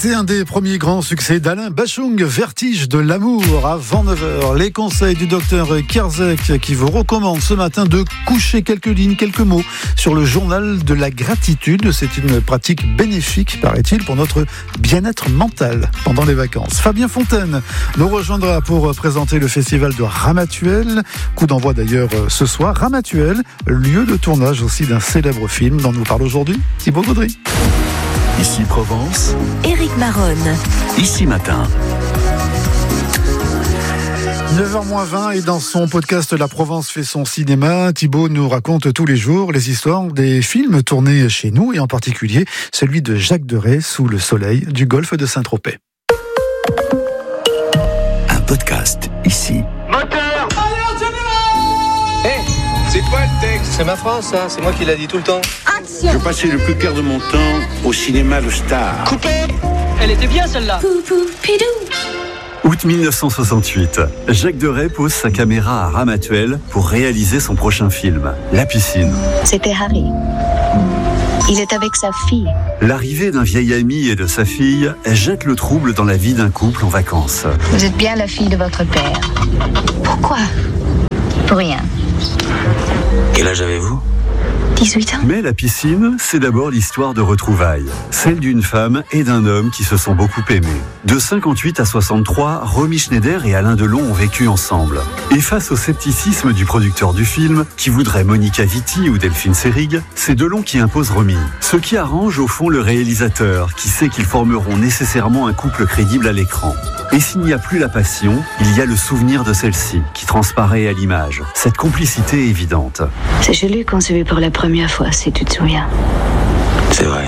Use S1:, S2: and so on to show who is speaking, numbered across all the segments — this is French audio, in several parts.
S1: C'était un des premiers grands succès d'Alain Bachung, Vertige de l'amour, avant 9h. Les conseils du docteur Kerzek qui vous recommande ce matin de coucher quelques lignes, quelques mots sur le journal de la gratitude. C'est une pratique bénéfique, paraît-il, pour notre bien-être mental pendant les vacances. Fabien Fontaine nous rejoindra pour présenter le festival de Ramatuelle. Coup d'envoi d'ailleurs ce soir. Ramatuelle, lieu de tournage aussi d'un célèbre film dont nous parle aujourd'hui Thibaut Gaudry.
S2: Ici Provence,
S3: Éric Maronne.
S2: Ici Matin.
S1: 9h-20 et dans son podcast La Provence fait son cinéma, Thibaut nous raconte tous les jours les histoires des films tournés chez nous et en particulier celui de Jacques Deray, Sous le soleil du golfe de Saint-Tropez.
S2: Un podcast ici.
S4: Moteur! Allez, on se démarre!
S5: Hé, c'est quoi le texte? C'est ma phrase, ça. C'est moi qui l'a dit tout le temps.
S6: Je passais le plus clair de mon temps au cinéma Le Star.
S4: Coupé! Elle était bien celle-là.
S2: Août 1968, Jacques Deray pose sa caméra à Ramatuelle pour réaliser son prochain film, La piscine.
S3: C'était Harry. Il est avec sa fille.
S2: L'arrivée d'un vieil ami et de sa fille jette le trouble dans la vie d'un couple en vacances.
S3: Vous êtes bien la fille de votre père. Pourquoi? Pour rien.
S6: Quel âge avez-vous?
S3: 18 ans.
S2: Mais la piscine, c'est d'abord l'histoire de retrouvailles. Celle d'une femme et d'un homme qui se sont beaucoup aimés. De 58 à 63, Romy Schneider et Alain Delon ont vécu ensemble. Et face au scepticisme du producteur du film, qui voudrait Monica Vitti ou Delphine Seyrig, c'est Delon qui impose Romy. Ce qui arrange au fond le réalisateur, qui sait qu'ils formeront nécessairement un couple crédible à l'écran. Et s'il n'y a plus la passion, il y a le souvenir de celle-ci, qui transparaît à l'image. Cette complicité est évidente.
S3: C'est chez lui qu'on s'est vu pour la première fois, si tu te souviens.
S6: C'est vrai.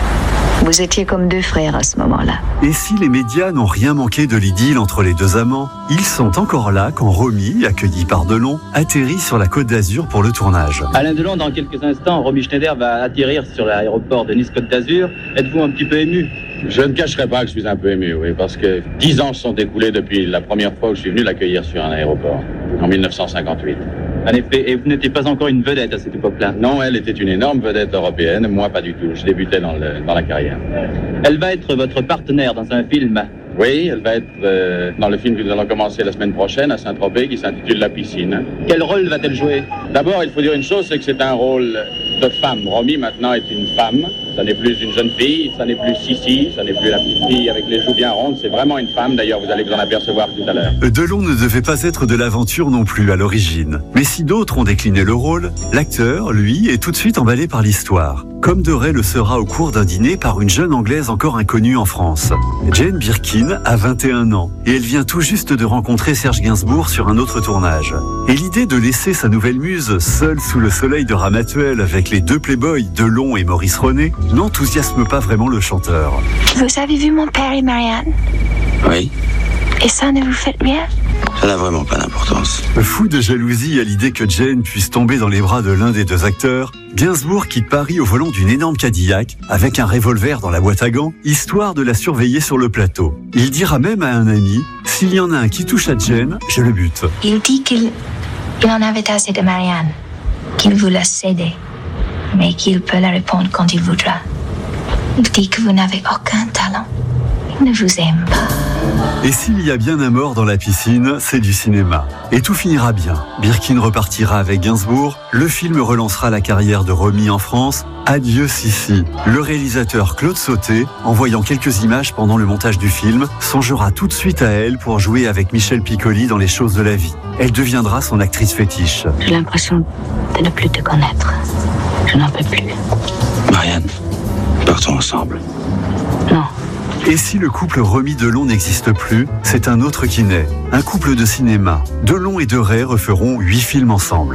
S3: Vous étiez comme deux frères à ce moment-là.
S2: Et si les médias n'ont rien manqué de l'idylle entre les deux amants, ils sont encore là quand Romy, accueilli par Delon, atterrit sur la Côte d'Azur pour le tournage.
S7: Alain Delon, dans quelques instants, Romy Schneider va atterrir sur l'aéroport de Nice-Côte d'Azur. Êtes-vous un petit peu ému?
S8: Je ne cacherai pas que je suis un peu ému, oui, parce que 10 ans se sont écoulés depuis la première fois où je suis venu l'accueillir sur un aéroport, en 1958.
S7: En effet, et vous n'étiez pas encore une vedette à cette époque-là.
S8: Non, elle était une énorme vedette européenne, moi pas du tout. Je débutais dans la carrière.
S7: Elle va être votre partenaire dans un film.
S8: Oui, elle va être dans le film que nous allons commencer la semaine prochaine à Saint-Tropez qui s'intitule La piscine.
S7: Quel rôle va-t-elle jouer?
S8: D'abord, il faut dire une chose, c'est que c'est un rôle de femme. Romy maintenant est une femme. Ça n'est plus une jeune fille, ça n'est plus Sissi, ça n'est plus la petite fille avec les joues bien rondes. C'est vraiment une femme. D'ailleurs, vous allez vous en apercevoir tout à l'heure.
S2: Delon ne devait pas être de l'aventure non plus à l'origine. Mais si d'autres ont décliné le rôle, l'acteur, lui, est tout de suite emballé par l'histoire. Comme Deray le sera au cours d'un dîner par une jeune Anglaise encore inconnue en France. Jane Birkin a 21 ans et elle vient tout juste de rencontrer Serge Gainsbourg sur un autre tournage. Et l'idée de laisser sa nouvelle muse seule sous le soleil de Ramatuelle avec les deux playboys Delon et Maurice René n'enthousiasme pas vraiment le chanteur.
S3: Vous avez vu mon père et Marianne?
S6: Oui.
S3: Et ça ne vous fait rien?
S6: Ça n'a vraiment pas d'importance.
S2: Fou de jalousie à l'idée que Jane puisse tomber dans les bras de l'un des deux acteurs, Gainsbourg quitte Paris au volant d'une énorme Cadillac avec un revolver dans la boîte à gants, histoire de la surveiller sur le plateau. Il dira même à un ami, s'il y en a un qui touche à Jane, je le bute.
S3: Il dit qu'il en avait assez de Marianne, qu'il vous l'a cédé, mais qu'il peut la répondre quand il voudra. Il dit que vous n'avez aucun talent. Il ne vous aime pas.
S2: Et s'il y a bien un mort dans la piscine, c'est du cinéma. Et tout finira bien. Birkin repartira avec Gainsbourg, le film relancera la carrière de Romy en France. Adieu Sissi. Le réalisateur Claude Sauté, en voyant quelques images pendant le montage du film, songera tout de suite à elle pour jouer avec Michel Piccoli dans Les choses de la vie. Elle deviendra son actrice fétiche.
S3: J'ai l'impression de ne plus te connaître. Je n'en peux plus.
S6: Marianne, partons ensemble.
S3: Non.
S2: Et si le couple Romy Delon n'existe plus, c'est un autre qui naît. Un couple de cinéma. Delon et Deray referont 8 films ensemble.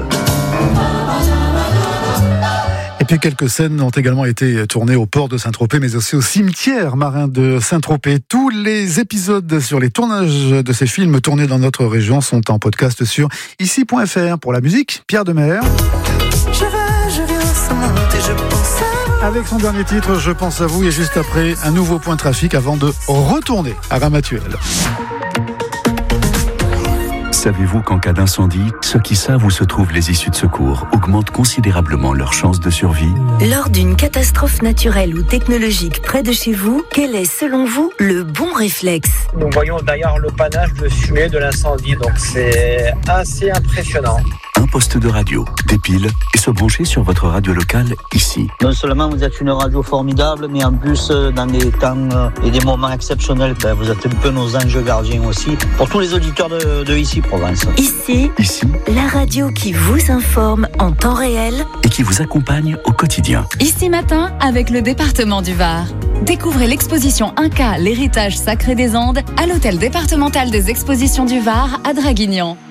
S1: Et puis quelques scènes ont également été tournées au port de Saint-Tropez, mais aussi au cimetière marin de Saint-Tropez. Tous les épisodes sur les tournages de ces films tournés dans notre région sont en podcast sur ici.fr. Pour la musique, Pierre Demer.
S9: Je viens sans monter, je pense à vous.
S1: Avec son dernier titre, Je pense à vous, et juste après, un nouveau point de trafic avant de retourner à Ramatuelle.
S10: Savez-vous qu'en cas d'incendie, ceux qui savent où se trouvent les issues de secours augmentent considérablement leurs chances de survie?
S11: Lors d'une catastrophe naturelle ou technologique près de chez vous, quel est selon vous le bon réflexe?
S12: Nous voyons d'ailleurs le panache de fumée de l'incendie, donc c'est assez impressionnant.
S10: Un poste de radio, des piles et se brancher sur votre radio locale ici.
S13: Non seulement vous êtes une radio formidable, mais en plus dans des temps et des moments exceptionnels, vous êtes un peu nos anges gardiens aussi pour tous les auditeurs de Ici Provence.
S11: Ici, la radio qui vous informe en temps réel
S10: et qui vous accompagne au quotidien.
S14: Ici Matin avec le département du Var. Découvrez l'exposition Inca, l'héritage sacré des Andes à l'hôtel départemental des expositions du Var à Draguignan.